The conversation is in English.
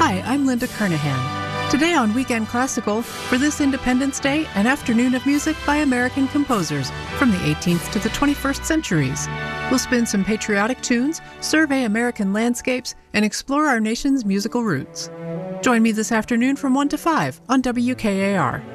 Hi, I'm Linda Kernahan. Today on Weekend Classical, for this Independence Day, an afternoon of music by American composers from the 18th to the 21st centuries. We'll spin some patriotic tunes, survey American landscapes, and explore our nation's musical roots. Join me this afternoon from 1 to 5 on WKAR.